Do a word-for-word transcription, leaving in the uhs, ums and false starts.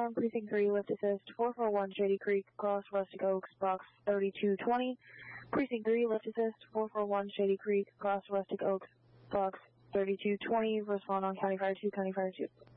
one, Precinct three, lift assist, four four one Shady Creek, across Rustic Oaks, box thirty-two twenty. Precinct three, lift assist, four four one Shady Creek, across Rustic Oaks, box thirty-two twenty, respond on County Fire two, County Fire two.